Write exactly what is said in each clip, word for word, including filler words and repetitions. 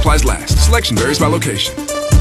Supplies last. Selection varies by location.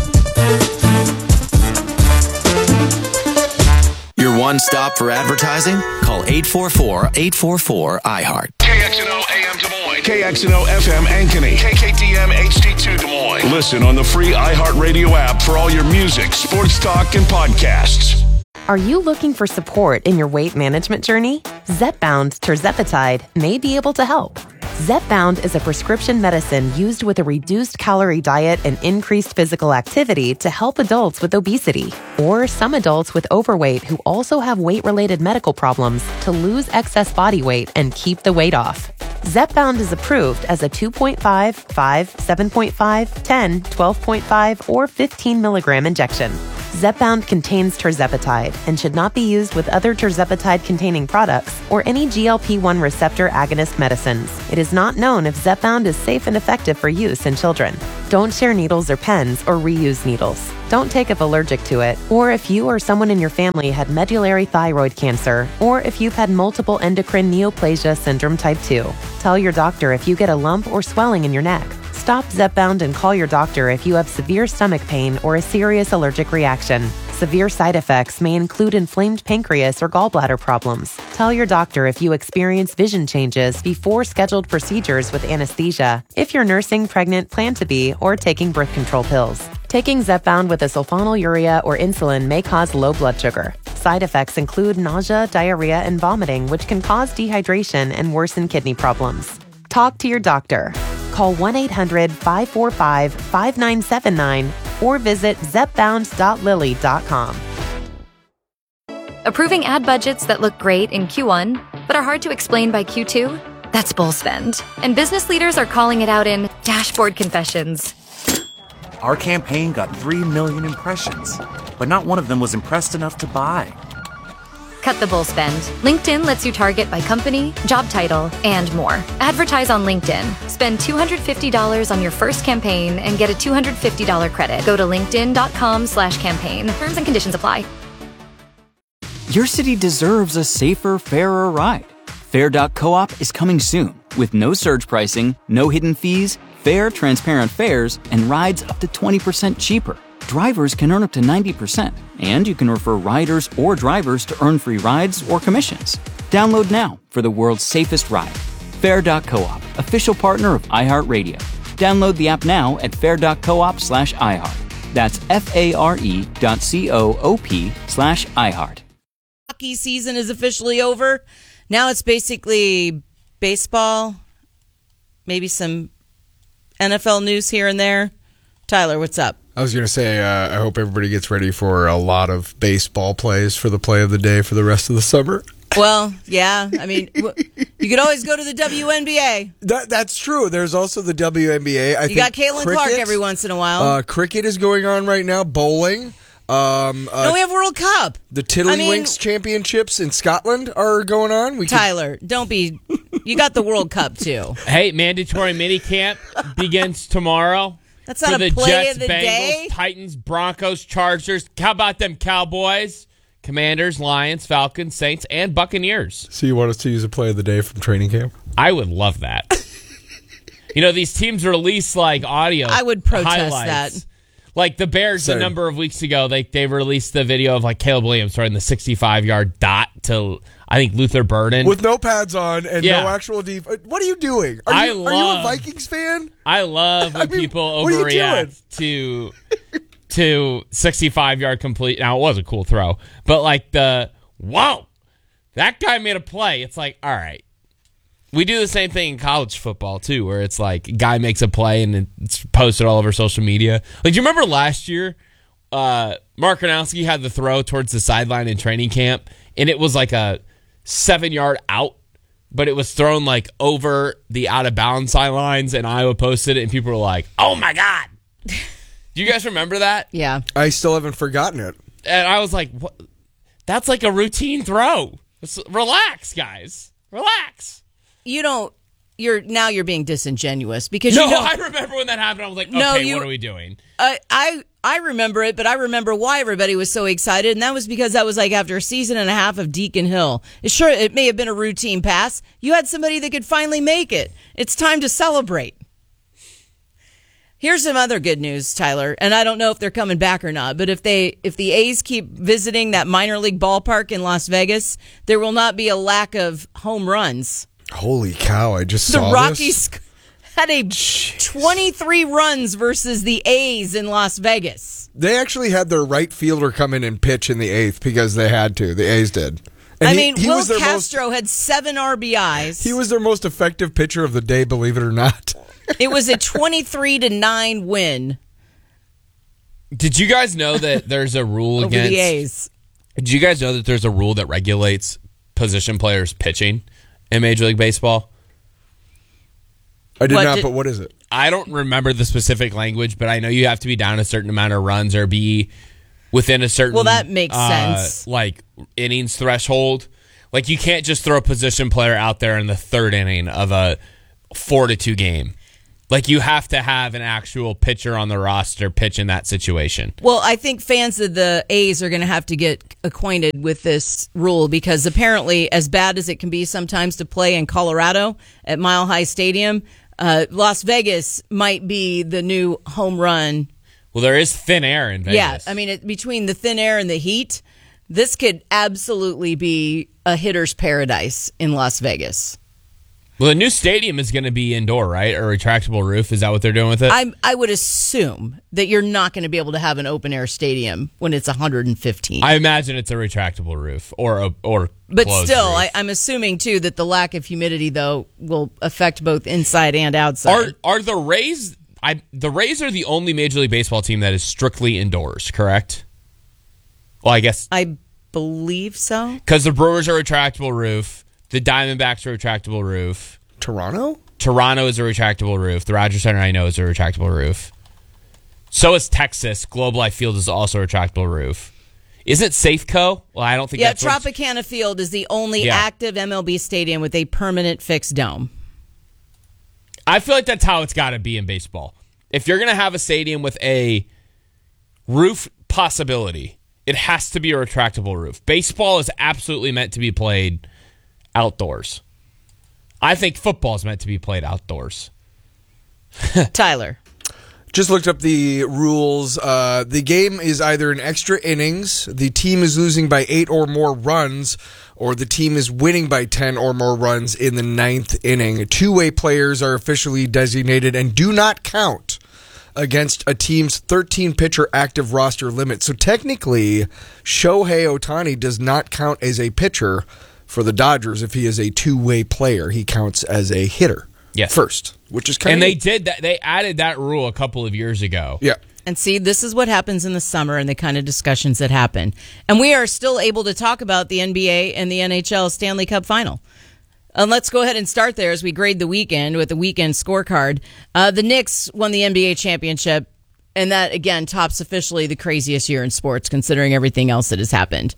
Your one stop for advertising? Call eight four four, eight four four, I heart. K X N O A M Des Moines. K X N O F M Ankeny. K K D M H D two Des Moines. Listen on the free iHeartRadio app for all your music, sports talk, and podcasts. Are you looking for support in your weight management journey? Zepbound Tirzepatide may be able to help. Zepbound is a prescription medicine used with a reduced calorie diet and increased physical activity to help adults with obesity or some adults with overweight who also have weight-related medical problems to lose excess body weight and keep the weight off. Zepbound is approved as a two point five, five, seven point five, ten, twelve point five, or fifteen milligram injection. Zepbound contains tirzepatide and should not be used with other tirzepatide-containing products or any G L P one receptor agonist medicines. It is not known if Zepbound is safe and effective for use in children. Don't share needles or pens or reuse needles. Don't take if allergic to it, or if you or someone in your family had medullary thyroid cancer, or if you've had multiple endocrine neoplasia syndrome type two. Tell your doctor if you get a lump or swelling in your neck. Stop Zepbound and call your doctor if you have severe stomach pain or a serious allergic reaction. Severe side effects may include inflamed pancreas or gallbladder problems. Tell your doctor if you experience vision changes before scheduled procedures with anesthesia, if you're nursing, pregnant, plan to be, or taking birth control pills. Taking Zepbound with a sulfonylurea or insulin may cause low blood sugar. Side effects include nausea, diarrhea, and vomiting, which can cause dehydration and worsen kidney problems. Talk to your doctor. Call one eight hundred, five four five, five nine seven nine or visit zepbound dot lilly dot com. Approving ad budgets that look great in Q one, but are hard to explain by Q two? That's bull spend. And business leaders are calling it out in dashboard confessions. Our campaign got three million impressions, but not one of them was impressed enough to buy. Cut the bull spend. LinkedIn lets you target by company, job title, and more. Advertise on LinkedIn. Spend two hundred fifty dollars on your first campaign and get a two hundred fifty dollars credit. Go to linkedin.com slash campaign. Terms and conditions apply. Your city deserves a safer, fairer ride. Fair dot coop is coming soon with no surge pricing, no hidden fees, fair, transparent fares, and rides up to twenty percent cheaper. Drivers can earn up to ninety percent, and you can refer riders or drivers to earn free rides or commissions. Download now for the world's safest ride. Fair dot coop, official partner of iHeartRadio. Download the app now at fair dot coop slash iHeart. That's F-A-R-E dot C-O-O-P slash iHeart. Hockey season is officially over. Now it's basically baseball, maybe some N F L news here and there. Tyler, what's up? I was going to say, uh, I hope everybody gets ready for a lot of baseball plays for the play of the day for the rest of the summer. Well, yeah. I mean, you could always go to the W N B A. That, that's true. There's also the W N B A. I you think got Caitlin cricket, Clark every once in a while. Uh, cricket is going on right now. Bowling. Um, uh, no, we have World Cup. The Tiddlywinks I mean, Championships in Scotland are going on. We Tyler, could... don't be... You got the World Cup, too. Hey, mandatory minicamp begins tomorrow. That's not for a the play Jets, of the Bengals, day. Titans, Broncos, Chargers. How about them Cowboys, Commanders, Lions, Falcons, Saints, and Buccaneers? So you want us to use a play of the day from training camp? I would love that. You know, these teams release like audio. I would protest highlights. that. Like the Bears, Same. a number of weeks ago, they they released the video of like Caleb Williams throwing the sixty-five-yard dot to I think Luther Burden with no pads on and yeah. no actual deep. What are you doing? Are I you, love, are you a Vikings fan? I love when I mean, people overreact to to sixty-five-yard complete. Now it was a cool throw, but like the whoa, that guy made a play. It's like all right. We do the same thing in college football, too, where it's like a guy makes a play and it's posted all over social media. Like, do you remember last year, uh, Mark Gronowski had the throw towards the sideline in training camp, and it was like a seven-yard out, but it was thrown like over the out-of-bounds sidelines, and Iowa posted it, and people were like, oh, my God. Do you guys remember that? Yeah. I still haven't forgotten it. And I was like, what? That's like a routine throw. It's, relax, guys. Relax. You don't. You're now you're being disingenuous because no. You know, I remember when that happened. I was like, okay, no, you, what are we doing? Uh, I I remember it, but I remember why everybody was so excited, and that was because that was like after a season and a half of Deacon Hill. It sure it may have been a routine pass. You had somebody that could finally make it. It's time to celebrate. Here's some other good news, Tyler, and I don't know if they're coming back or not, but if they if the A's keep visiting that minor league ballpark in Las Vegas, there will not be a lack of home runs. Holy cow, I just the saw Rockies this. had a twenty-three runs versus the A's in Las Vegas. They actually had their right fielder come in and pitch in the eighth because they had to. The A's did. And I he, mean, he Will was their Castro most, had seven R B Is. He was their most effective pitcher of the day, believe it or not. It was a twenty-three to nine win. Did you guys know that there's a rule over against the A's? Did you guys know that there's a rule that regulates position players pitching in Major League Baseball? I did What not, did- but what is it? I don't remember the specific language, but I know you have to be down a certain amount of runs or be within a certain Well, that makes uh, sense. like innings threshold. Like you can't just throw a position player out there in the third inning of a four to two game. Like you have to have an actual pitcher on the roster pitch in that situation. Well, I think fans of the A's are going to have to get acquainted with this rule because apparently, as bad as it can be sometimes to play in Colorado at Mile High Stadium, uh, Las Vegas might be the new home run. Well, there is thin air in Vegas. Yeah, I mean, it, between the thin air and the heat, this could absolutely be a hitter's paradise in Las Vegas. Well, the new stadium is going to be indoor, right? Or retractable roof. Is that what they're doing with it? I I would assume that you're not going to be able to have an open air stadium when it's one hundred fifteen. I imagine it's a retractable roof or a or But closed still, roof. I, I'm assuming too that the lack of humidity though will affect both inside and outside. Are are the Rays? I the Rays are the only Major League Baseball team that is strictly indoors, correct? Well, I guess I believe so. because the Brewers are a retractable roof, the Diamondbacks are a retractable roof, Toronto? Toronto is a retractable roof, the Rogers Center I know is a retractable roof. So is Texas. Globe Life Field is also a retractable roof. Isn't Safeco? Well, I don't think. Yeah, that's what it's- Tropicana Field is the only Yeah. active M L B stadium with a permanent fixed dome. I feel like that's how it's got to be in baseball. If you're going to have a stadium with a roof possibility, it has to be a retractable roof. Baseball is absolutely meant to be played outdoors. I think football is meant to be played outdoors. Tyler. Just looked up the rules. Uh, the game is either in extra innings, the team is losing by eight or more runs, or the team is winning by ten or more runs in the ninth inning. Two-way players are officially designated and do not count against a team's thirteen-pitcher active roster limit. So technically, Shohei Ohtani does not count as a pitcher for the Dodgers if he is a two-way player. He counts as a hitter. Yes. First, which is kind And of they did that. They added that rule a couple of years ago. Yeah. And see, this is what happens in the summer and the kind of discussions that happen. And we are still able to talk about the N B A and the N H L Stanley Cup Final. And let's go ahead and start there as we grade the weekend with the weekend scorecard. Uh, the Knicks won the N B A championship, and that, again, tops officially the craziest year in sports, considering everything else that has happened.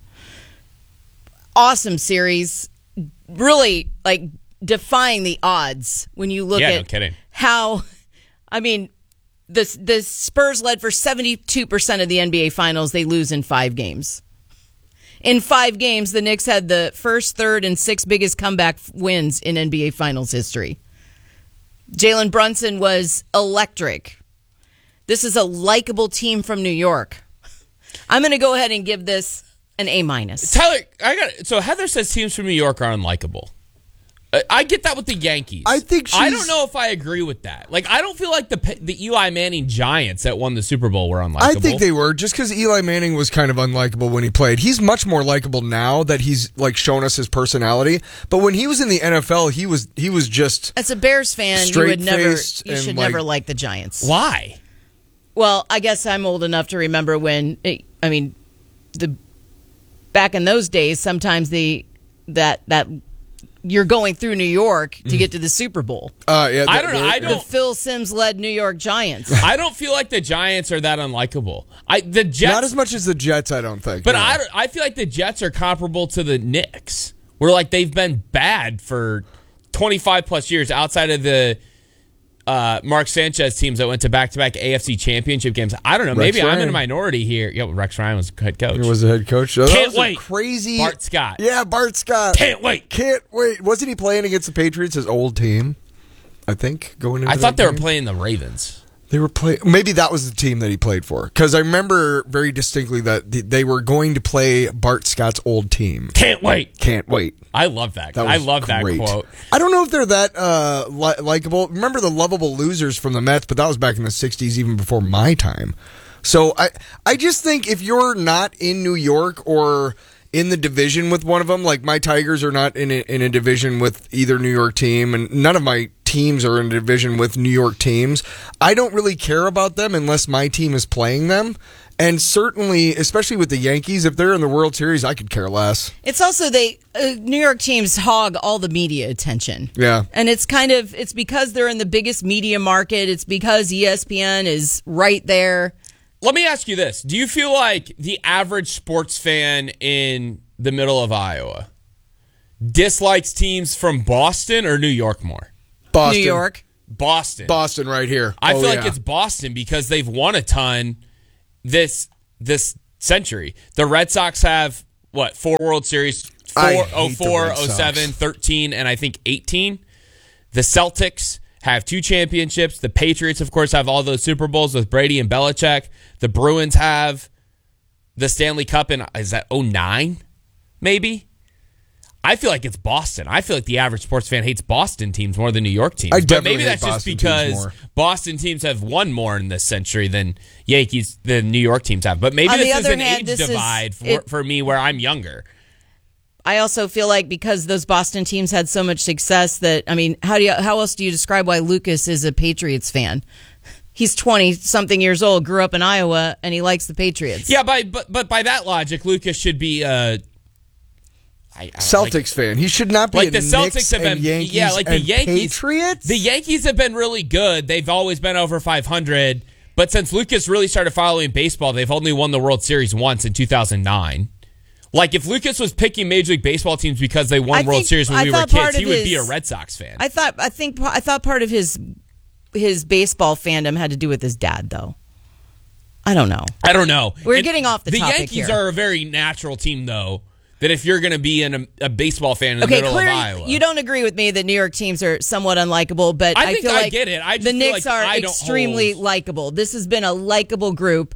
Awesome series. Really, like, defying the odds when you look Yeah, at no kidding. how, I mean, the the Spurs led for seventy-two percent of the N B A Finals. They lose in five games. In five games, the Knicks had the first, third, and sixth biggest comeback wins in N B A Finals history. Jalen Brunson was electric. This is a likable team from New York. I'm going to go ahead and give this an A minus. Tyler, I got so Heather says teams from New York are unlikable. I get that with the Yankees. I think I she's- don't know if I agree with that. Like, I don't feel like the the Eli Manning Giants that won the Super Bowl were unlikable. I think they were, just because Eli Manning was kind of unlikable when he played. He's much more likable now that he's like shown us his personality. But when he was in the N F L, he was he was just As a Bears fan, you would never, straight-faced you and, should like- never like the Giants. Why? Well, I guess I'm old enough to remember when, I mean, the back in those days, sometimes the that that you're going through New York to get to the Super Bowl. uh, yeah. I don't know. I The don't. Phil Simms led New York Giants. I don't feel like the Giants are that unlikable. I the Jets, Not as much as the Jets, I don't think. but no. I don't- I feel like the Jets are comparable to the Knicks, where like they've been bad for twenty-five plus years outside of the uh, Mark Sanchez teams that went to back-to-back A F C championship games. I don't know. Rex Maybe I'm in Ryan. a minority here. Yeah, Rex Ryan was head coach. He was the head coach. That Can't was a wait. Crazy. Bart Scott. Yeah, Bart Scott. Can't wait. Can't wait. Wasn't he playing against the Patriots, his old team? I think going into I thought that they were game? playing the Ravens. They were play. Maybe that was the team that he played for, because I remember very distinctly that they were going to play Bart Scott's old team. Can't wait. Can't wait. I love that. that I love great. that quote. I don't know if they're that uh, li- likable. Remember the lovable losers from the Mets, but that was back in the sixties, even before my time. So I, I just think if you're not in New York or in the division with one of them, like my Tigers are not in a, in a division with either New York team, and none of my teams are in a division with New York teams. I don't really care about them unless my team is playing them. And certainly, especially with the Yankees, if they're in the World Series, I could care less. It's also they uh, New York teams hog all the media attention. Yeah. And it's kind of, it's because they're in the biggest media market. It's because E S P N is right there. Let me ask you this. Do you feel like the average sports fan in the middle of Iowa dislikes teams from Boston or New York more? Boston. New York. Boston. Boston right here. I oh, feel yeah. like it's Boston because they've won a ton this this century. The Red Sox have, what, four World Series? Four, oh four, oh seven, thirteen, and I think eighteen. The Celtics have two championships. The Patriots, of course, have all those Super Bowls with Brady and Belichick. The Bruins have the Stanley Cup in, is that oh nine, maybe? I feel like it's Boston. I feel like the average sports fan hates Boston teams more than New York teams. I but definitely maybe hate that's just Boston because teams more. Boston teams have won more in this century than Yankees, than New York teams have. But maybe On the this is other an hand, age this is- divide for, it- for me where I'm younger. I also feel like because those Boston teams had so much success that, I mean, how do you, how else do you describe why Lucas is a Patriots fan? He's twenty-something years old, grew up in Iowa, and he likes the Patriots. Yeah, by, but but by that logic, Lucas should be uh, I, I Celtics like, fan. He should not be like a the Celtics Knicks have been, and Yankees yeah, like the and Yankees. Patriots. The Yankees have been really good. They've always been over five hundred. But since Lucas really started following baseball, they've only won the World Series once in two thousand nine. Like, if Lucas was picking Major League Baseball teams because they won I World think- Series when I we were thought part kids, he of would his- be a Red Sox fan. I thought, I think, I thought part of his his baseball fandom had to do with his dad, though. I don't know. I don't know. We're And getting off the The topic Yankees here. are a very natural team, though, that if you're going to be in a, a baseball fan in the Okay, middle clearly, of Iowa. you don't agree with me that New York teams are somewhat unlikable, but I I, think feel I like get it. I just the feel Knicks like are I don't extremely hold- likable. This has been a likable group,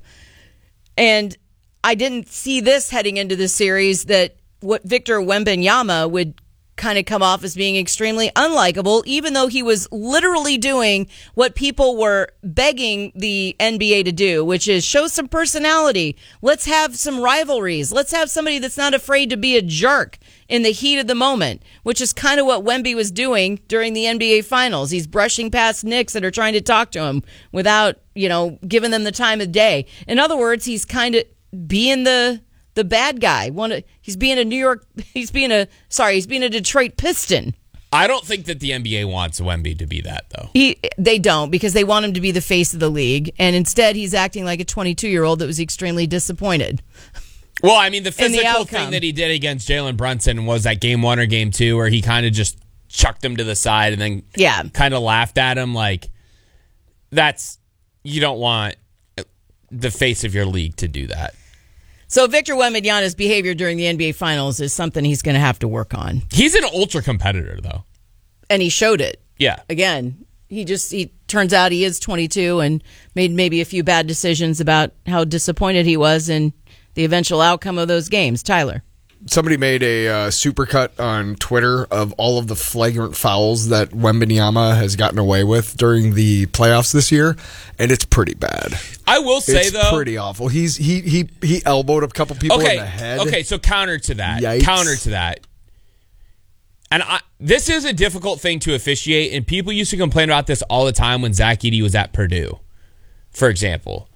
and I didn't see this heading into the series that what Victor Wembanyama would kind of come off as being extremely unlikable, even though he was literally doing what people were begging the N B A to do, which is show some personality. Let's have some rivalries. Let's have somebody that's not afraid to be a jerk in the heat of the moment, which is kind of what Wemby was doing during the N B A Finals. He's brushing past Knicks that are trying to talk to him without, you know, giving them the time of day. In other words, he's kind of being the the bad guy. One, he's being a New York, he's being a, sorry, he's being a Detroit Piston. I don't think that the N B A wants Wemby to be that, though. He, they don't, because they want him to be the face of the league, and instead he's acting like a twenty-two-year-old that was extremely disappointed. Well, I mean, the In the physical outcome. thing that he did against Jalen Brunson was that game one or game two where he kind of just chucked him to the side and then Yeah. kind of laughed at him. Like, that's, you don't want the face of your league to do that. So Victor Wembanyama's behavior during the N B A Finals is something he's going to have to work on. He's an ultra competitor, though. And he showed it. Yeah. Again, he just, he turns out he is twenty-two and made maybe a few bad decisions about how disappointed he was in the eventual outcome of those games. Tyler. Somebody made a uh, supercut on Twitter of all of the flagrant fouls that Wembanyama has gotten away with during the playoffs this year, and it's pretty bad. I will say, it's though, pretty awful. He's he he he elbowed a couple people okay, in the head. Okay, so counter to that. Yikes. Counter to that. And I, this is a difficult thing to officiate, and people used to complain about this all the time when Zach Edey was at Purdue, for example.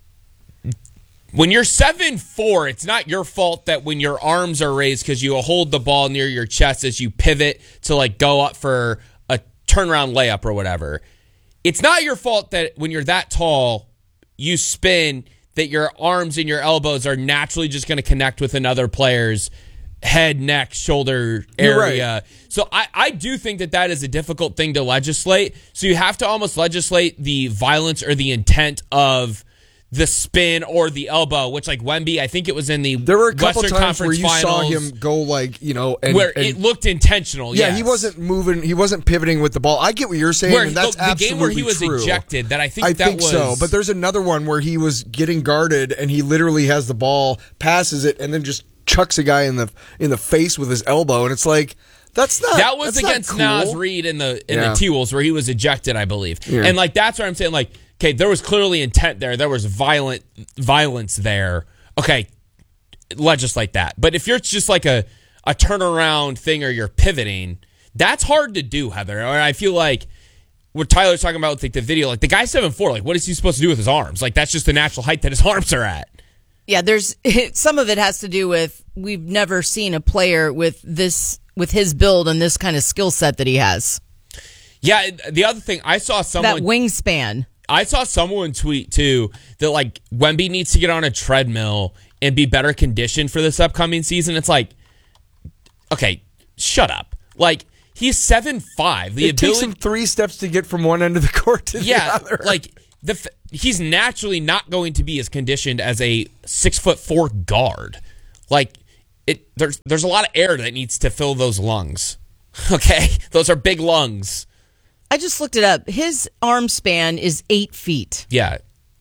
When you're seven four, it's not your fault that when your arms are raised because you hold the ball near your chest as you pivot to like go up for a turnaround layup or whatever. It's not your fault that when you're that tall, you spin, that your arms and your elbows are naturally just going to connect with another player's head, neck, shoulder area. Right. So I, I do think that that is a difficult thing to legislate. So you have to almost legislate the violence or the intent of the spin or the elbow, which like Wemby, I think it was in the there were a couple Western times Conference where you Finals, saw him go like you know, and, where and, it looked intentional. Yeah, yes. he wasn't moving, he wasn't pivoting with the ball. I get what you're saying, where, and that's the, the game where he was true. ejected. That I think I that think was so. But there's another one where he was getting guarded, and he literally has the ball, passes it, and then just chucks a guy in the in the face with his elbow, and it's like. That's not. That was that's against not cool. Naz Reid in the in yeah. the T-Wolves where he was ejected, I believe. Yeah. And like that's where I'm saying like, okay, there was clearly intent there. There was violent violence there. Okay, legislate that. But if you're just like a a turnaround thing or you're pivoting, that's hard to do, Heather. Or I feel like what Tyler's talking about with like the video, like the guy's seven four. Like what is he supposed to do with his arms? Like that's just the natural height that his arms are at. Yeah, there's some of it has to do with we've never seen a player with this. with his build and this kind of skill set that he has. Yeah, the other thing, I saw someone... That wingspan. I saw someone tweet, too, that, like, Wemby needs to get on a treadmill and be better conditioned for this upcoming season. It's like, okay, shut up. Like, he's seven five. The it ability, takes him three steps to get from one end of the court to yeah, the other. like, the he's naturally not going to be as conditioned as a six foot four guard. Like... It, there's there's a lot of air that needs to fill those lungs. Okay? Those are big lungs. I just looked it up. His arm span is eight feet. Yeah.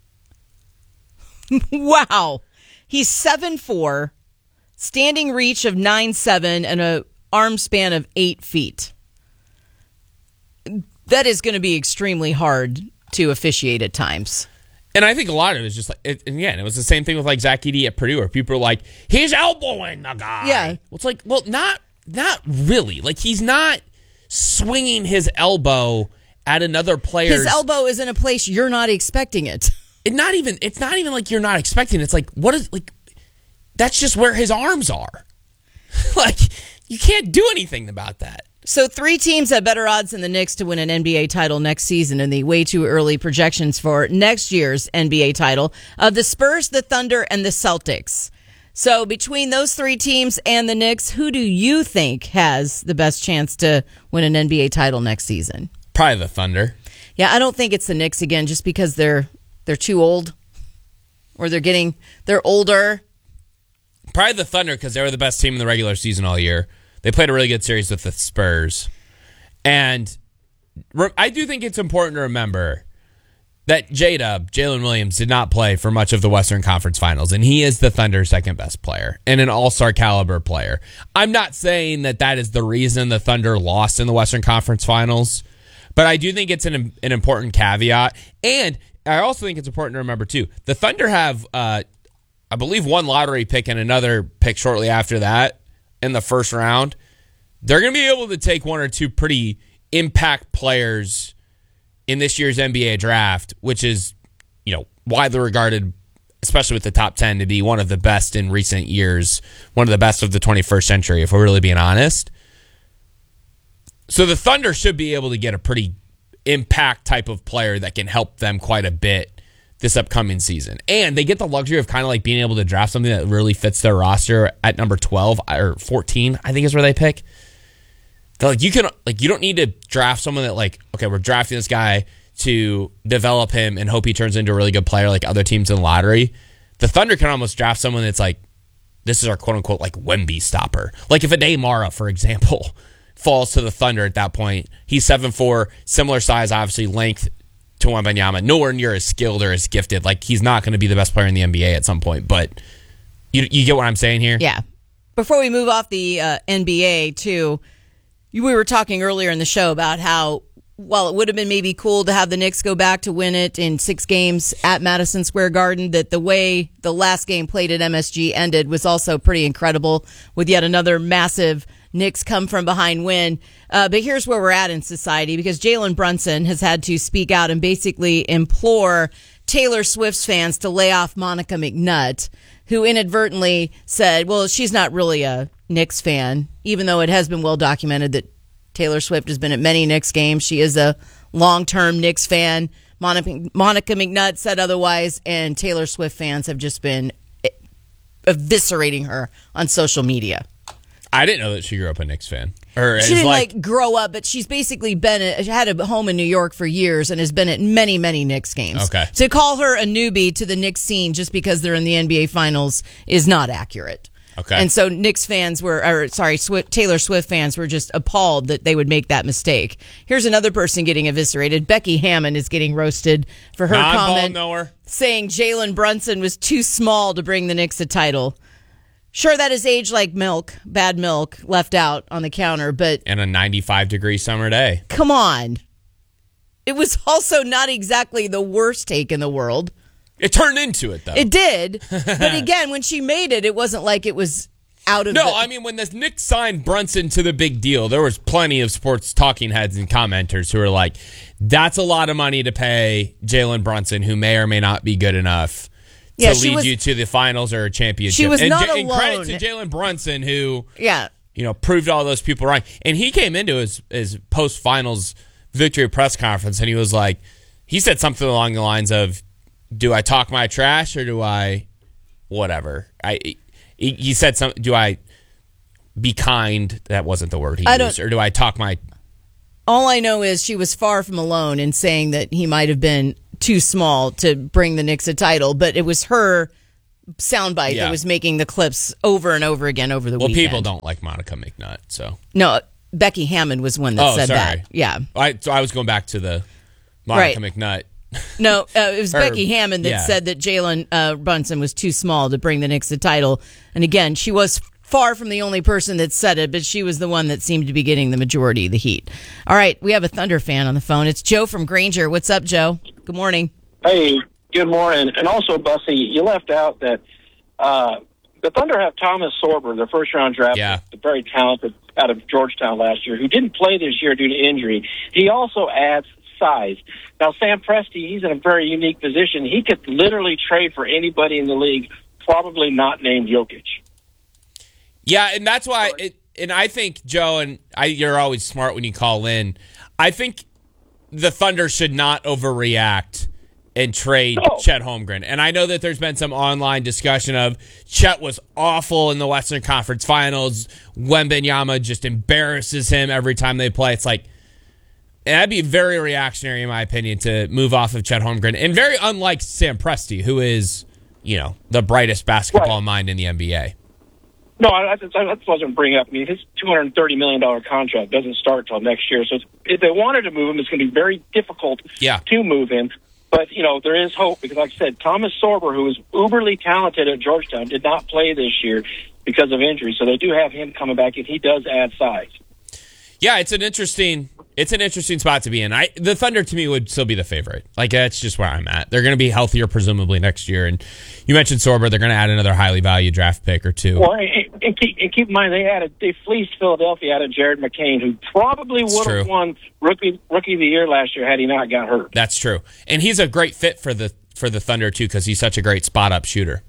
Wow. He's seven four, standing reach of nine seven, and a arm span of eight feet. That is going to be extremely hard to officiate at times. And I think a lot of it is just like, it, and again, it was the same thing with like Zach Edey at Purdue, where people are like, he's elbowing the guy. Yeah. Well, it's like, well, not not really. Like, he's not swinging his elbow at another player's. His elbow is in a place you're not expecting it. It not even. It's not even like you're not expecting it. It's like, what is, like, that's just where his arms are. Like, you can't do anything about that. So three teams have better odds than the Knicks to win an N B A title next season in the way too early projections for next year's N B A title. Uh, the Spurs, the Thunder, and the Celtics. So between those three teams and the Knicks, who do you think has the best chance to win an N B A title next season? Probably the Thunder. Yeah, I don't think it's the Knicks again, just because they're they're too old, or they're getting they're older. Probably the Thunder because they were the best team in the regular season all year. They played a really good series with the Spurs. And I do think it's important to remember that J-Dub, Jalen Williams, did not play for much of the Western Conference Finals, and he is the Thunder's second-best player and an all-star caliber player. I'm not saying that that is the reason the Thunder lost in the Western Conference Finals, but I do think it's an, an important caveat. And I also think it's important to remember, too, the Thunder have, uh, I believe, one lottery pick and another pick shortly after that. In the first round, they're going to be able to take one or two pretty impact players in this year's N B A draft, which is, you know, widely regarded, especially with the top ten, to be one of the best in recent years, one of the best of the twenty-first century, if we're really being honest. So the Thunder should be able to get a pretty impact type of player that can help them quite a bit this upcoming season. And they get the luxury of kind of like being able to draft something that really fits their roster at number twelve or fourteen, I think is where they pick. They're like, you can, like, you don't need to draft someone that, like, okay, we're drafting this guy to develop him and hope he turns into a really good player like other teams in the lottery. The Thunder can almost draft someone that's like, this is our quote unquote like Wemby stopper. Like if Ade Mara, for example, falls to the Thunder at that point, he's seven four, similar size, obviously length to Wembanyama, nowhere near as skilled or as gifted. Like, he's not going to be the best player in the N B A at some point, but you you get what I'm saying here? Yeah. Before we move off the uh, N B A, too, we were talking earlier in the show about how, while it would have been maybe cool to have the Knicks go back to win it in six games at Madison Square Garden, that the way the last game played at M S G ended was also pretty incredible, with yet another massive Knicks come from behind win. Uh, but here's where we're at in society, because Jalen Brunson has had to speak out and basically implore Taylor Swift's fans to lay off Monica McNutt, who inadvertently said, well, she's not really a Knicks fan, even though it has been well documented that Taylor Swift has been at many Knicks games. She is a long-term Knicks fan. Monica, Monica McNutt said otherwise, and Taylor Swift fans have just been eviscerating her on social media. I didn't know that she grew up a Knicks fan. Or she didn't like, like grow up, but she's basically been at, had a home in New York for years and has been at many, many Knicks games. Okay. To call her a newbie to the Knicks scene just because they're in the N B A Finals is not accurate. Okay. And so Knicks fans were, or sorry, Swift, Taylor Swift fans were just appalled that they would make that mistake. Here's another person getting eviscerated. Becky Hammon is getting roasted for her comment knower. saying Jalen Brunson was too small to bring the Knicks a title. Sure, that is age like milk, bad milk left out on the counter, but And a ninety-five degree summer day. come on. It was also not exactly the worst take in the world. It turned into it, though. It did. But again, when she made it, it wasn't like it was out of No, the... I mean, when the Knicks signed Brunson to the big deal, there was plenty of sports talking heads and commenters who were like, that's a lot of money to pay Jalen Brunson, who may or may not be good enough to Yeah, she lead was- you to the finals or a championship. She was and, not and credit alone. to Jalen Brunson, who Yeah. you know proved all those people wrong. And he came into his, his post-finals victory press conference, and he was like, he said something along the lines of, do I talk my trash or do I whatever? I he, he said some. Do I be kind? That wasn't the word he I used. don't- Or do I talk my? All I know is she was far from alone in saying that he might have been too small to bring the Knicks a title, but it was her soundbite Yeah. that was making the clips over and over again over the Well, weekend. people don't like Monica McNutt, so. No, Becky Hammon was one that Oh, said sorry. that. Yeah. I, so I was going back to the Monica Right. McNutt. No, uh, it was Or- Becky Hammon that yeah. said that Jalen uh, Brunson was too small to bring the Knicks the title. And again, she was far from the only person that said it, but she was the one that seemed to be getting the majority of the heat. All right, we have a Thunder fan on the phone. It's Joe from Granger. What's up, Joe? Good morning. Hey, good morning. And also, Bussy, you left out that uh, the Thunder have Thomas Sorber, their first-round draft, Yeah. pick, very talented out of Georgetown last year, who didn't play this year due to injury. He also adds size. Now, Sam Presti, he's in a very unique position. He could literally trade for anybody in the league, probably not named Jokic. Yeah, and that's why. It, and I think Joe, and I, you're always smart when you call in. I think the Thunder should not overreact and trade No. Chet Holmgren. And I know that there's been some online discussion of Chet was awful in the Western Conference Finals. Wembanyama just embarrasses him every time they play. It's like, and that'd be very reactionary, in my opinion, to move off of Chet Holmgren. And very unlike Sam Presti, who is, you know, the brightest basketball Right. mind in the N B A. No, I, I, I wasn't bringing up. I mean, his two hundred thirty million dollars contract doesn't start till next year. So it's, if they wanted to move him, it's going to be very difficult Yeah. to move him. But, you know, there is hope because, like I said, Thomas Sorber, who is uberly talented at Georgetown, did not play this year because of injury. So they do have him coming back, and he does add size. Yeah, it's an interesting it's an interesting spot to be in. I the Thunder to me would still be the favorite. Like that's just where I'm at. They're going to be healthier presumably next year. And you mentioned Sorber, they're going to add another highly valued draft pick or two. Well, and, and, keep, and keep in mind they added they fleeced Philadelphia out of Jared McCain, who probably would true. have won rookie rookie of the year last year had he not got hurt. That's true. And he's a great fit for the for the Thunder too cuz he's such a great spot up shooter.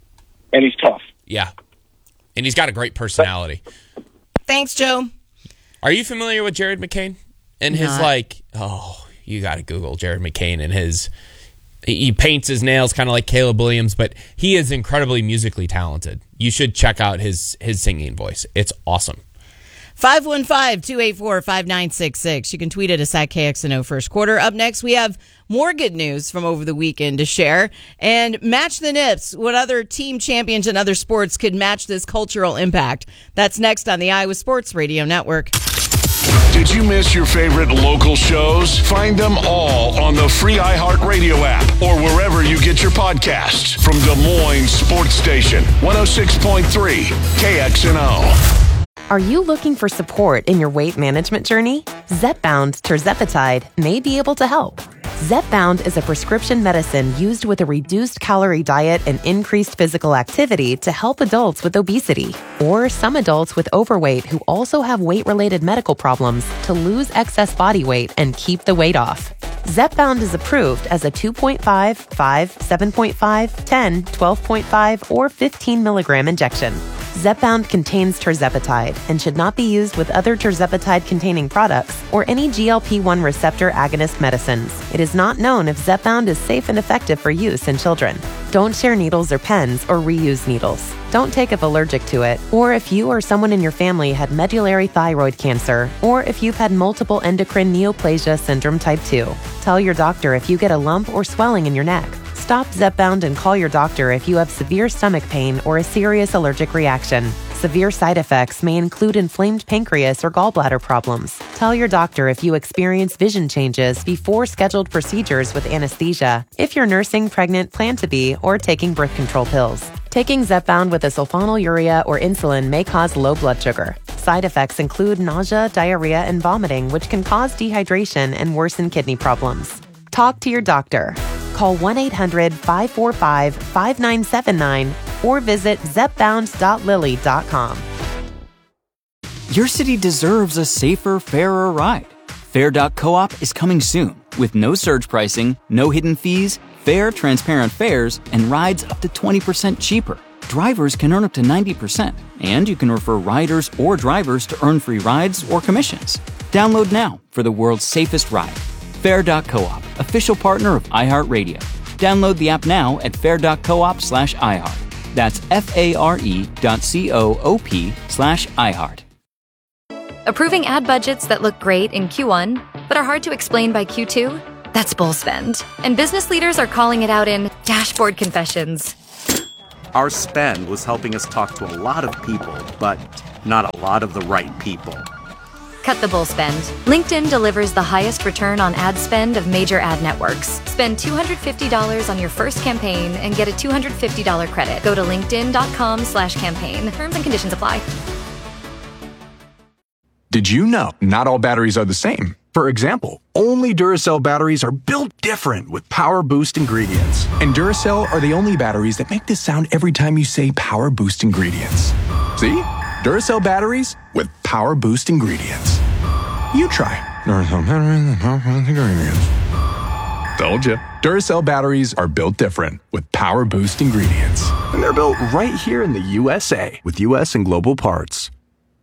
And he's tough. Yeah. And he's got a great personality. Thanks, Joe. Are you familiar with Jared McCain and his Not. like? Oh, you got to Google Jared McCain and his. He he paints his nails kind of like Caleb Williams, but he is incredibly musically talented. You should check out his his singing voice. It's awesome. five one five, two eight four, five nine six six. You can tweet at us at K X N O First Quarter. Up next, we have more good news from over the weekend to share. And Match the Nips, what other team champions in other sports could match this cultural impact. That's next on the Iowa Sports Radio Network. Did you miss your favorite local shows? Find them all on the free iHeartRadio app or wherever you get your podcasts. From Des Moines Sports Station, one oh six point three K X N O. Are you looking for support in your weight management journey? Zepbound tirzepatide may be able to help. Zepbound is a prescription medicine used with a reduced calorie diet and increased physical activity to help adults with obesity or some adults with overweight who also have weight-related medical problems to lose excess body weight and keep the weight off. Zepbound is approved as a two point five, five, seven point five, ten, twelve point five, or fifteen milligram injection. Zepbound contains tirzepatide and should not be used with other tirzepatide-containing products or any G L P one receptor agonist medicines. It is not known if Zepbound is safe and effective for use in children. Don't share needles or pens or reuse needles. Don't take if allergic to it, or if you or someone in your family had medullary thyroid cancer, or if you've had multiple endocrine neoplasia syndrome type two. Tell your doctor if you get a lump or swelling in your neck. Stop Zepbound and call your doctor if you have severe stomach pain or a serious allergic reaction. Severe side effects may include inflamed pancreas or gallbladder problems. Tell your doctor if you experience vision changes before scheduled procedures with anesthesia, if you're nursing, pregnant, plan to be, or taking birth control pills. Taking Zepbound with a sulfonylurea or insulin may cause low blood sugar. Side effects include nausea, diarrhea, and vomiting, which can cause dehydration and worsen kidney problems. Talk to your doctor. Call one eight hundred five four five five nine seven nine or visit zepbound dot lilly dot com. Your city deserves a safer, fairer ride. Fair dot coop is coming soon with no surge pricing, no hidden fees, fair, transparent fares, and rides up to twenty percent cheaper. Drivers can earn up to ninety percent, and you can refer riders or drivers to earn free rides or commissions. Download now for the world's safest ride. Fair dot coop, official partner of iHeartRadio. Download the app now at fair dot coop slash iHeart. That's F-A-R-E dot C-O-O-P slash iHeart. Approving ad budgets that look great in Q one, but are hard to explain by Q two? That's bull spend. And business leaders are calling it out in dashboard confessions. Our spend was helping us talk to a lot of people, but not a lot of the right people. Cut the bull spend. LinkedIn delivers the highest return on ad spend of major ad networks. Spend two hundred fifty dollars on your first campaign and get a two hundred fifty dollars credit. Go to linkedin.com slash campaign. Terms and conditions apply. Did you know not all batteries are the same? For example, only Duracell batteries are built different with Power Boost ingredients. And Duracell are the only batteries that make this sound every time you say Power Boost ingredients. See? Duracell batteries with Power Boost ingredients. You try. Duracell batteries with Power Boost ingredients. Told ya. Duracell batteries are built different with Power Boost ingredients. And they're built right here in the U S A with U S and global parts.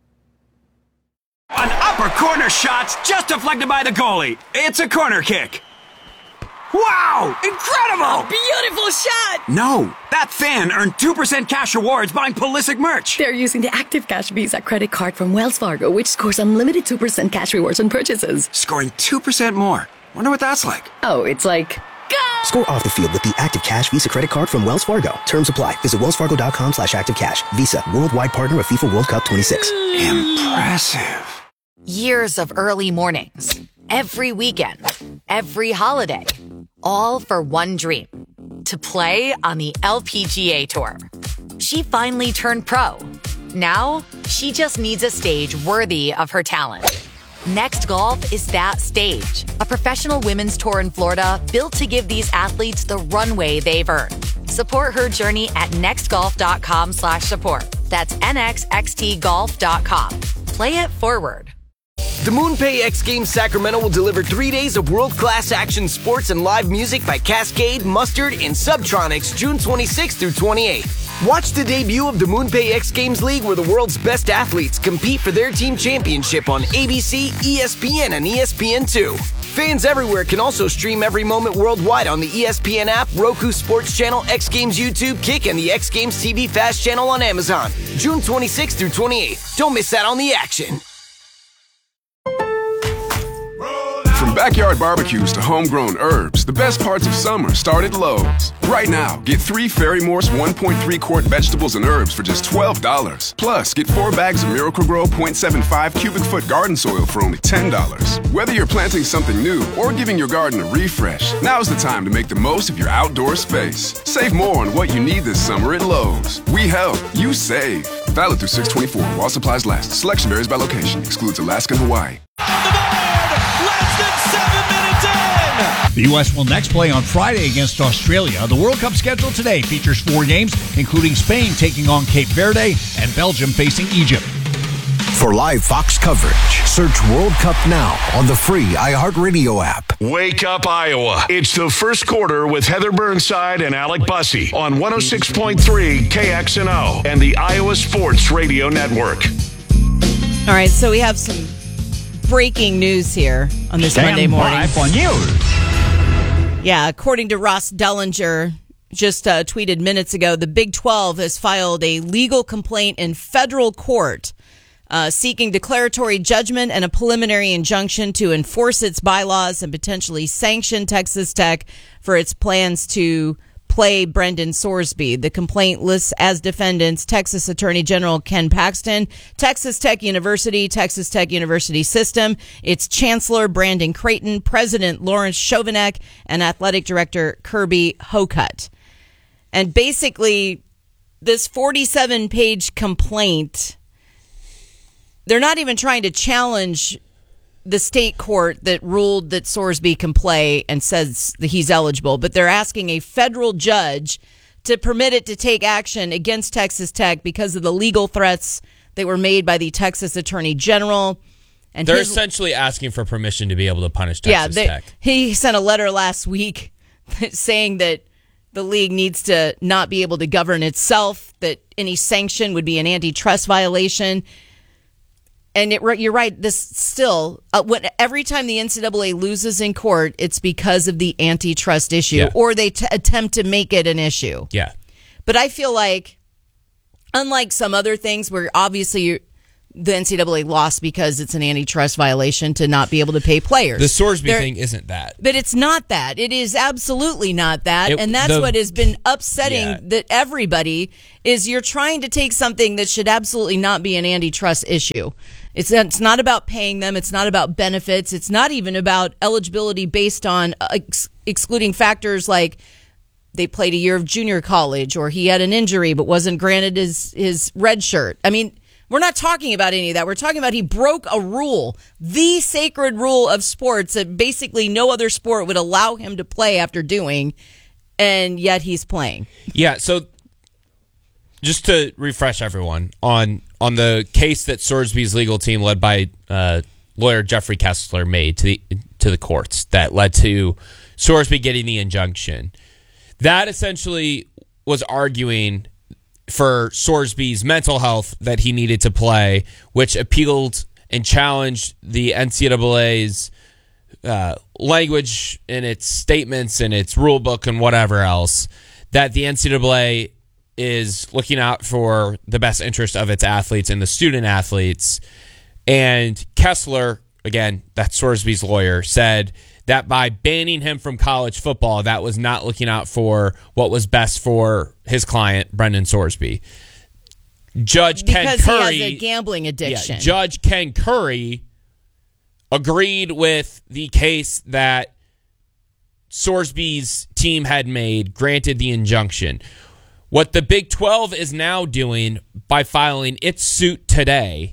An upper corner shot's just deflected by the goalie. It's a corner kick. Wow! Incredible! Beautiful shot! No, that fan earned two percent cash rewards buying Pulisic merch. They're using the Active Cash Visa credit card from Wells Fargo, which scores unlimited two percent cash rewards on purchases. Scoring two percent more. Wonder what that's like. Oh, it's like... Go! Score off the field with the Active Cash Visa credit card from Wells Fargo. Terms apply. Visit wellsfargo.com slash active cash. Visa, worldwide partner of FIFA World Cup twenty-six. Impressive. Years of early mornings, every weekend, every holiday, all for one dream, to play on the L P G A Tour. She finally turned pro. Now, she just needs a stage worthy of her talent. Next Golf is that stage, a professional women's tour in Florida built to give these athletes the runway they've earned. Support her journey at nextgolf.com slash support. That's nxxtgolf dot com. Play it forward. The MoonPay X Games Sacramento will deliver three days of world-class action sports and live music by Cascade, Mustard, and Subtronics June twenty-sixth through twenty-eighth. Watch the debut of the MoonPay X Games League where the world's best athletes compete for their team championship on A B C, E S P N, and E S P N two. Fans everywhere can also stream every moment worldwide on the E S P N app, Roku Sports Channel, X Games YouTube, Kick, and the X Games T V Fast Channel on Amazon. June twenty-sixth through twenty-eighth. Don't miss out on the action. From backyard barbecues to homegrown herbs, the best parts of summer start at Lowe's. Right now, get three Fairy Morse one point three quart vegetables and herbs for just twelve dollars. Plus, get four bags of Miracle-Gro point seven five cubic foot garden soil for only ten dollars. Whether you're planting something new or giving your garden a refresh, now's the time to make the most of your outdoor space. Save more on what you need this summer at Lowe's. We help, you save. Valid through six twenty-four while supplies last. Selection varies by location. Excludes Alaska and Hawaii. The U S will next play on Friday against Australia. The World Cup schedule today features four games, including Spain taking on Cape Verde and Belgium facing Egypt. For live Fox coverage, search World Cup now on the free iHeartRadio app. Wake up, Iowa. It's the first quarter with Heather Burnside and Alec Bussey on one oh six point three K X N O and the Iowa Sports Radio Network. All right, so we have some breaking news here on this Stand Monday morning. by for news. Yeah, according to Ross Dellinger, just uh, tweeted minutes ago, the Big twelve has filed a legal complaint in federal court uh, seeking declaratory judgment and a preliminary injunction to enforce its bylaws and potentially sanction Texas Tech for its plans to play Brendan Sorsby. The complaint lists as defendants Texas Attorney General Ken Paxton, Texas Tech University, Texas Tech University System, its Chancellor Brandon Creighton, President Lawrence Chovanec, and Athletic Director Kirby Hocutt. And basically, this forty-seven page complaint, they're not even trying to challenge the state court that ruled that Sorsby can play and says that he's eligible, but they're asking a federal judge to permit it to take action against Texas Tech because of the legal threats that were made by the Texas Attorney General. And they're his, essentially asking for permission to be able to punish Texas yeah, they, Tech. He sent a letter last week saying that the league needs to not be able to govern itself, that any sanction would be an antitrust violation. And it, you're right, this still, uh, when, every time the N C double A loses in court, it's because of the antitrust issue, yeah. or they t- attempt to make it an issue. Yeah. But I feel like, unlike some other things where obviously the N C double A lost because it's an antitrust violation to not be able to pay players. The Sorsby They're, thing isn't that. But it's not that. It is absolutely not that. It, and that's the, what has been upsetting yeah. that everybody is you're trying to take something that should absolutely not be an antitrust issue. It's, it's not about paying them. It's not about benefits. It's not even about eligibility based on ex- excluding factors like they played a year of junior college or he had an injury but wasn't granted his, his red shirt. I mean, we're not talking about any of that. We're talking about he broke a rule, the sacred rule of sports that basically no other sport would allow him to play after doing, and yet he's playing. Yeah, so just to refresh everyone on on the case that Sorsby's legal team, led by uh, lawyer Jeffrey Kessler, made to the to the courts that led to Sorsby getting the injunction. That essentially was arguing for Sorsby's mental health that he needed to play, which appealed and challenged the N C double A's uh, language in its statements and its rule book and whatever else, that the N C double A is looking out for the best interest of its athletes and the student athletes. And Kessler, again, that's Sorsby's lawyer, said that by banning him from college football, that was not looking out for what was best for his client, Brendan Sorsby. Judge because Ken Curry, he has a gambling addiction. Yeah, Judge Ken Curry agreed with the case that Sorsby's team had made, granted the injunction. What the Big twelve is now doing by filing its suit today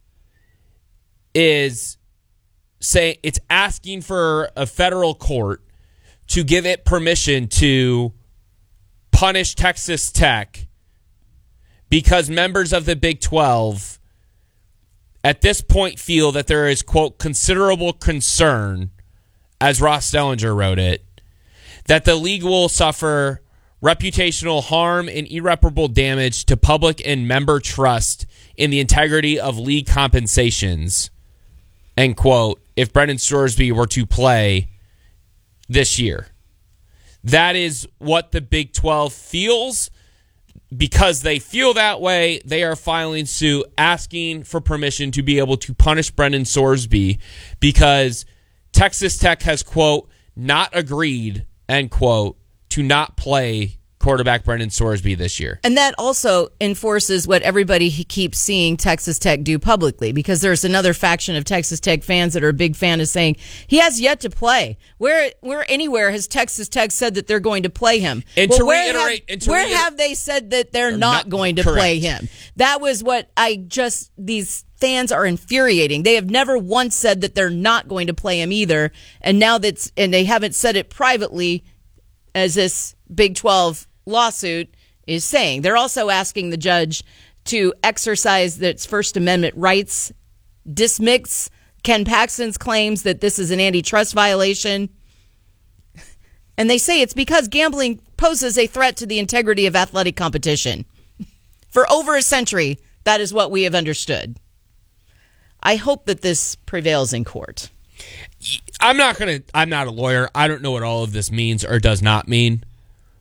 is say it's asking for a federal court to give it permission to punish Texas Tech because members of the Big twelve at this point feel that there is, quote, considerable concern, as Ross Dellinger wrote it, that the league will suffer reputational harm and irreparable damage to public and member trust in the integrity of league compensations, end quote, if Brendan Sorsby were to play this year. That is what the Big twelve feels. Because they feel that way, they are filing suit asking for permission to be able to punish Brendan Sorsby because Texas Tech has, quote, not agreed, end quote, to not play quarterback Brendan Sorsby this year. And that also enforces what everybody keeps seeing Texas Tech do publicly, because there's another faction of Texas Tech fans that are a big fan of saying he has yet to play. Where where anywhere has Texas Tech said that they're going to play him? And well, to where reiterate, have, and to where reiterate, have they said that they're, they're not, not going to correct. play him? That was what I just, these fans are infuriating. They have never once said that they're not going to play him either. And now that's, and they haven't said it privately, as this Big twelve lawsuit is saying. They're also asking the judge to exercise its First Amendment rights, dismiss Ken Paxton's claims that this is an antitrust violation. And they say it's because gambling poses a threat to the integrity of athletic competition. For over a century, that is what we have understood. I hope that this prevails in court. I'm not going to, I'm not a lawyer. I don't know what all of this means or does not mean.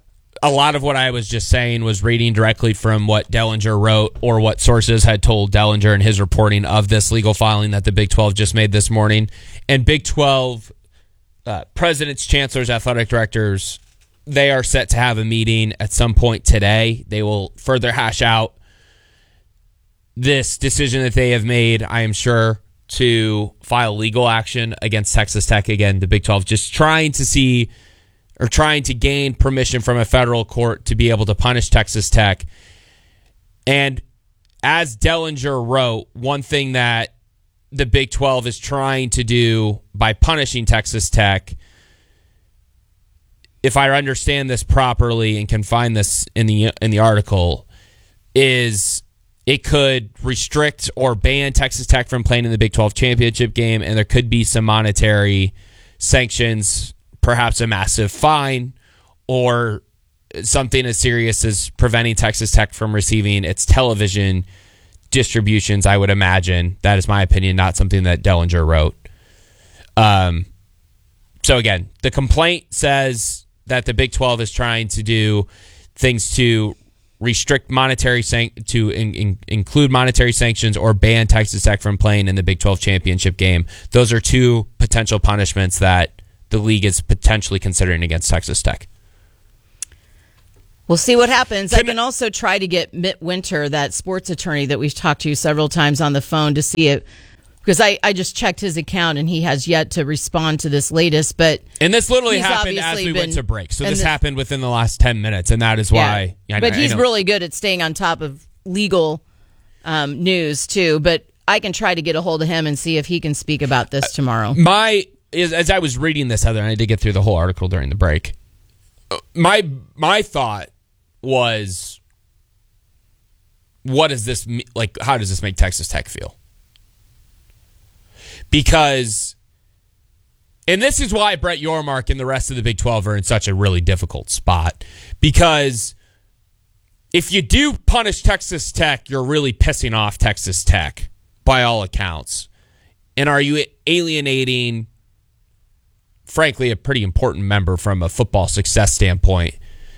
a lot of what I was just saying was reading directly from what Dellinger wrote or what sources had told Dellinger in his reporting of this legal filing that the Big twelve just made this morning. And Big twelve uh, presidents, chancellors, athletic directors, they are set to have a meeting at some point today. They will further hash out this decision that they have made, I am sure, to file legal action against Texas Tech. Again, the Big twelve just trying to see or trying to gain permission from a federal court to be able to punish Texas Tech. And as Dellinger wrote, one thing that the Big twelve is trying to do by punishing Texas Tech, if I understand this properly and can find this in the in the article, is it could restrict or ban Texas Tech from playing in the Big twelve championship game, and there could be some monetary sanctions, perhaps a massive fine, or something as serious as preventing Texas Tech from receiving its television distributions, I would imagine. That is my opinion, not something that Dellinger wrote. Um. So again, the complaint says that the Big twelve is trying to do things to restrict monetary san- to in, in, include monetary sanctions or ban Texas Tech from playing in the Big twelve championship game. Those are two potential punishments that the league is potentially considering against Texas Tech. We'll see what happens. Can I can also try to get Mitt Winter, that sports attorney that we've talked to several times on the phone, to see it. Because I, I just checked his account, and he has yet to respond to this latest. But and this literally happened as we been, went to break. So this the, happened within the last ten minutes, and that is why. Yeah, I, but I, he's I know. really good at staying on top of legal um, news, too. But I can try to get a hold of him and see if he can speak about this tomorrow. My is, As I was reading this, Heather, and I did get through the whole article during the break, my my thought was, what does this mean? Like, how does this make Texas Tech feel? Because, and this is why Brett Yormark and the rest of the Big twelve are in such a really difficult spot. Because if you do punish Texas Tech, you're really pissing off Texas Tech, by all accounts. And are you alienating, frankly, a pretty important member from a football success standpoint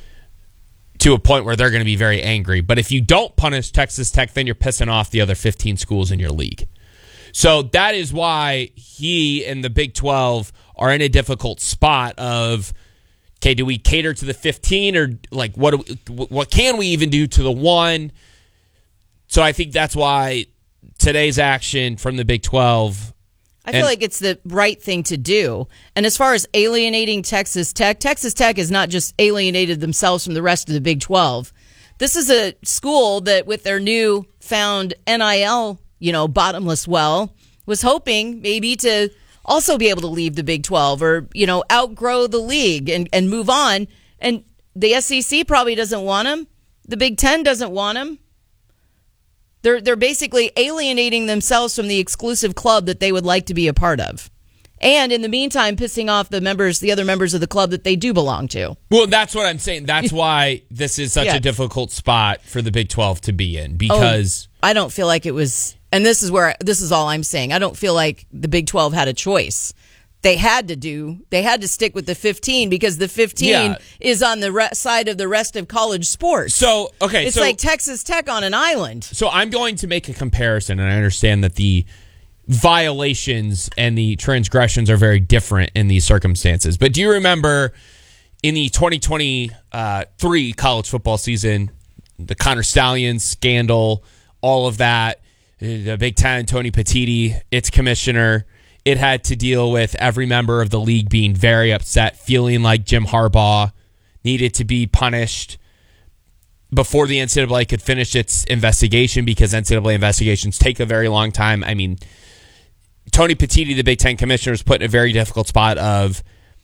to a point where they're going to be very angry? But if you don't punish Texas Tech, then you're pissing off the other fifteen schools in your league. So that is why he and the Big twelve are in a difficult spot of, okay, do we cater to the fifteen, or like what do we, what can we even do to the one? So I think that's why today's action from the Big twelve. I feel like it's the right thing to do. And as far as alienating Texas Tech, Texas Tech has not just alienated themselves from the rest of the Big twelve. This is a school that, with their new found N I L, you know, bottomless well, was hoping maybe to also be able to leave the Big twelve, or, you know, outgrow the league and, and move on. And the S E C probably doesn't want them. The Big Ten doesn't want them. They're, they're basically alienating themselves from the exclusive club that they would like to be a part of. And in the meantime, pissing off the members, the other members of the club that they do belong to. Well, that's what I'm saying. That's why this is such yeah. a difficult spot for the Big twelve to be in, because oh, I don't feel like it was. And this is where this is all I'm saying. I don't feel like the Big twelve had a choice. They had to do. They had to stick with the fifteen, because the fifteen yeah. is on the re- side of the rest of college sports. So okay, it's so, like Texas Tech on an island. So I'm going to make a comparison, and I understand that the violations and the transgressions are very different in these circumstances. But do you remember in the twenty twenty-three college football season, the Connor Stallions scandal, all of that, the Big Ten, Tony Petitti, its commissioner, it had to deal with every member of the league being very upset, feeling like Jim Harbaugh needed to be punished before the N C double A could finish its investigation, because N C double A investigations take a very long time. I mean, Tony Petitti, the Big Ten commissioner, was put in a very difficult spot of,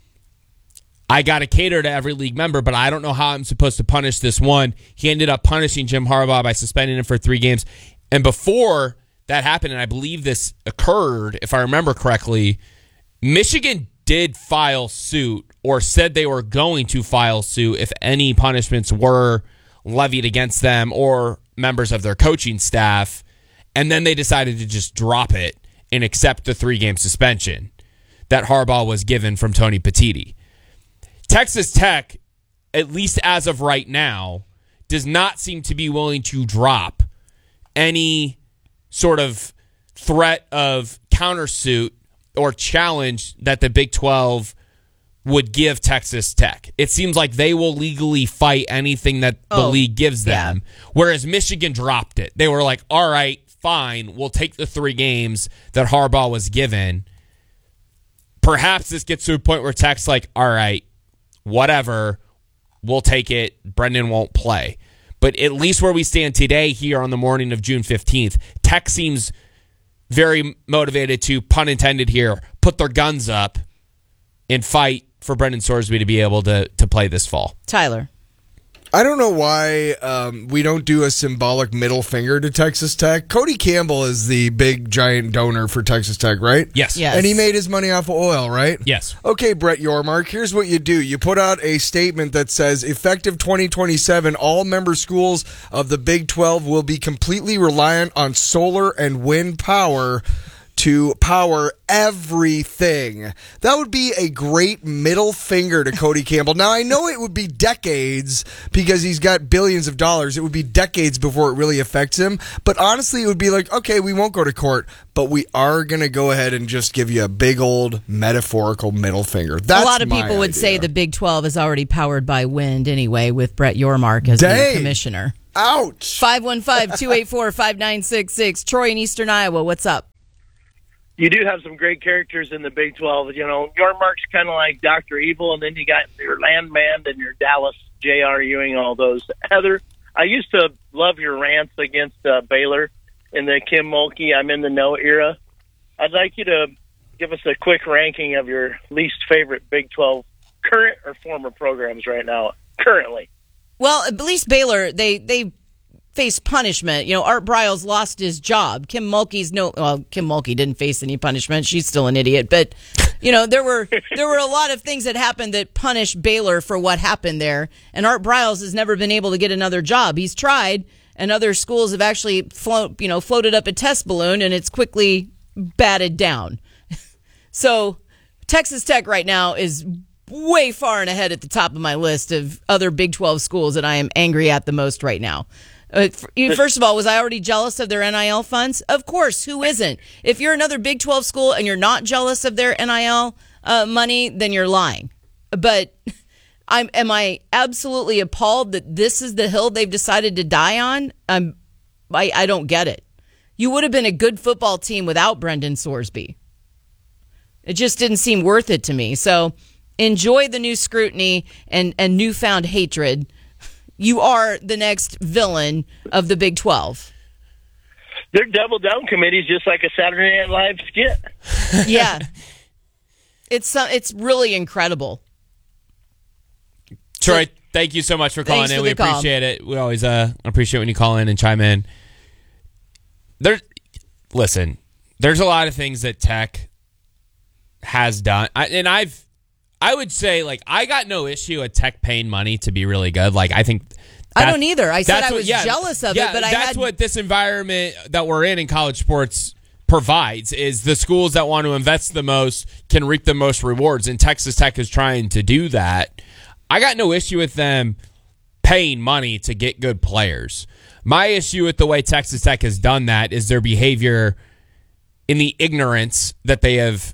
I got to cater to every league member, but I don't know how I'm supposed to punish this one. He ended up punishing Jim Harbaugh by suspending him for three games. And before that happened, and I believe this occurred, if I remember correctly, Michigan did file suit, or said they were going to file suit if any punishments were levied against them or members of their coaching staff, and then they decided to just drop it and accept the three-game suspension that Harbaugh was given from Tony Petitti. Texas Tech at least as of right now, does not seem to be willing to drop any sort of threat of countersuit or challenge that the Big twelve would give Texas Tech. It seems like they will legally fight anything that the Oh, league gives yeah. them, whereas Michigan dropped it. They were like, all right, fine, we'll take the three games that Harbaugh was given. Perhaps this gets to a point where Tech's like, all right, whatever, we'll take it. Brendan won't play. But at least where we stand today here on the morning of June fifteenth, Tech seems very motivated to, pun intended here, put their guns up and fight for Brendan Sorsby to be able to to play this fall. Tyler. I don't know why um, we don't do a symbolic middle finger to Texas Tech. Cody Campbell is the big, giant donor for Texas Tech, right? Yes. Yes. And he made his money off of oil, right? Yes. Okay, Brett Yormark, here's what you do. You put out a statement that says, effective twenty twenty-seven, all member schools of the Big twelve will be completely reliant on solar and wind power to power everything. That would be a great middle finger to Cody Campbell. Now, I know it would be decades because he's got billions of dollars. It would be decades before it really affects him. But honestly, it would be like, okay, we won't go to court, but we are going to go ahead and just give you a big old metaphorical middle finger. That's a lot of my people would idea. say the Big twelve is already powered by wind anyway, with Brett Yormark as Dang. the commissioner. Ouch. five one five, two eight four, five nine six six. Troy in Eastern Iowa, what's up? You do have some great characters in the Big twelve. You know, Yormark's kind of like Doctor Evil, and then you got your Landman and your Dallas, J R. Ewing, all those. Heather, I used to love your rants against uh, Baylor in the Kim Mulkey, I'm in the know era. I'd like you to give us a quick ranking of your least favorite Big twelve current or former programs right now, currently. Well, at least Baylor, they they face punishment. You know, Art Briles lost his job. Kim Mulkey's no. Well, Kim Mulkey didn't face any punishment. She's still an idiot. But you know, there were there were a lot of things that happened that punished Baylor for what happened there. And Art Briles has never been able to get another job. He's tried, and other schools have actually float, you know, floated up a test balloon, and it's quickly batted down. So Texas Tech right now is way far and ahead at the top of my list of other Big twelve schools that I am angry at the most right now. Uh, first of all, was I already jealous of their N I L funds? Of course, who isn't? If you're another Big twelve school and you're not jealous of their N I L uh, money, then you're lying. But I'm, am I absolutely appalled that this is the hill they've decided to die on? Um, I, I don't get it. You would have been a good football team without Brendan Sorsby. It just didn't seem worth it to me. So enjoy the new scrutiny and, and newfound hatred. You are the next villain of the Big twelve. They're double down committees, just like a Saturday Night Live skit. Yeah. It's uh, it's really incredible. Troy, thank you so much for calling Thanks in. for We the call. appreciate it. We always uh, appreciate when you call in and chime in. There, listen, there's a lot of things that Tech has done, I, and I've, I would say, like, I got no issue with Tech paying money to be really good. Like, I think I that- don't either. I said that's I what- was yeah, jealous of yeah, it, but I that's had what this environment that we're in in college sports provides, is the schools that want to invest the most can reap the most rewards, and Texas Tech is trying to do that. I got no issue with them paying money to get good players. My issue with the way Texas Tech has done that is their behavior in the ignorance that they have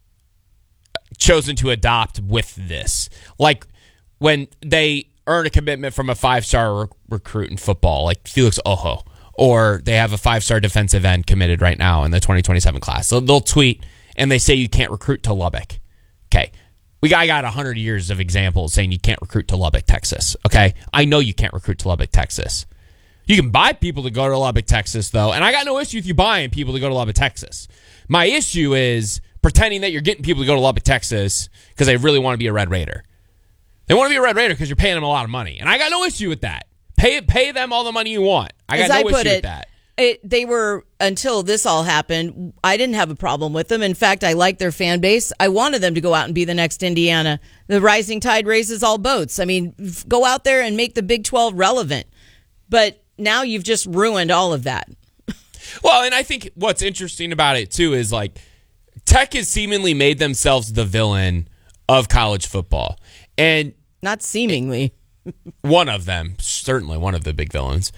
chosen to adopt with this. Like when they earn a commitment from a five-star rec- recruit in football, like Felix Ojo, or they have a five-star defensive end committed right now in the twenty twenty-seven class. So they'll tweet and they say you can't recruit to Lubbock. Okay. We got, I got one hundred years of examples saying you can't recruit to Lubbock, Texas. Okay? I know you can't recruit to Lubbock, Texas. You can buy people to go to Lubbock, Texas, though, and I got no issue with you buying people to go to Lubbock, Texas. My issue is pretending that you're getting people to go to Lubbock, Texas because they really want to be a Red Raider. They want to be a Red Raider because you're paying them a lot of money, and I got no issue with that. Pay pay them all the money you want. I got As no I issue put with it, that. It, they were, until this all happened, I didn't have a problem with them. In fact, I liked their fan base. I wanted them to go out and be the next Indiana. The rising tide raises all boats. I mean, f- go out there and make the Big twelve relevant. But now you've just ruined all of that. Well, and I think what's interesting about it, too, is like Tech has seemingly made themselves the villain of college football. And Not seemingly. One of them, certainly one of the big villains,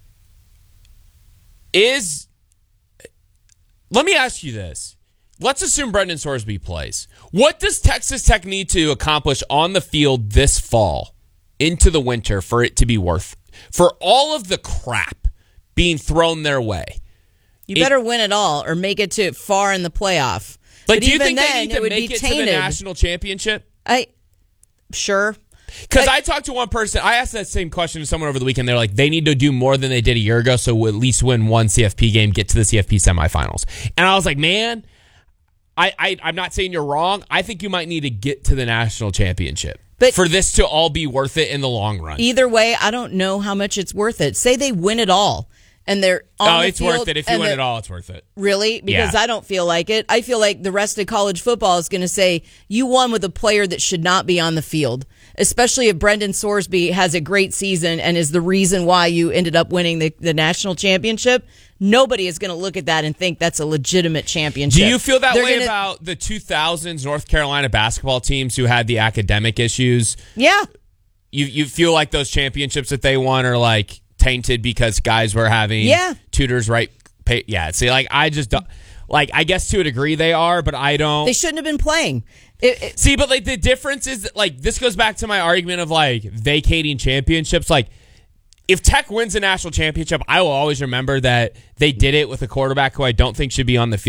is, let me ask you this. Let's assume Brendan Sorsby plays. What does Texas Tech need to accomplish on the field this fall into the winter for it to be worth, for all of the crap being thrown their way? You it, better win it all or make it to far in the playoff. Like, but do you even think then, they need it to would make be it tainted. to the national championship? I, sure. Because I talked to one person, I asked that same question to someone over the weekend. They're like, they need to do more than they did a year ago, so we'll at least win one C F P game, get to the C F P semifinals. And I was like, man, I, I, I'm not saying you're wrong. I think you might need to get to the national championship but for this to all be worth it in the long run. Either way, I don't know how much it's worth it. Say they win it all, and they're on oh, the it's field, worth it. If you win it all, it's worth it. Really? Because Yeah. I don't feel like it. I feel like the rest of college football is going to say, you won with a player that should not be on the field, especially if Brendan Sorsby has a great season and is the reason why you ended up winning the, the national championship. Nobody is going to look at that and think that's a legitimate championship. Do you feel that They're way gonna, about the two thousands North Carolina basketball teams who had the academic issues? Yeah. You you feel like those championships that they won are like tainted because guys were having yeah. tutors right pay, yeah see like I just don't like I guess to a degree they are, but I don't they shouldn't have been playing it, it, see but like the difference is that, like, this goes back to my argument of like vacating championships. Like, if Tech wins a national championship, I will always remember that they did it with a quarterback who I don't think should be on the field.